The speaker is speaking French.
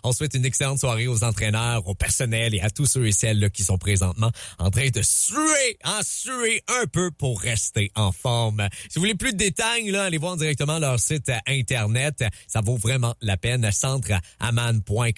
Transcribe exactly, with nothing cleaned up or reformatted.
On souhaite une excellente soirée aux entraîneurs, au personnel et à tous ceux et celles là, qui sont présentement en train de suer, en suer un peu pour rester en forme. Si vous voulez plus de détails, là, allez voir directement leur site internet. Ça vaut vraiment la peine. centre aman point com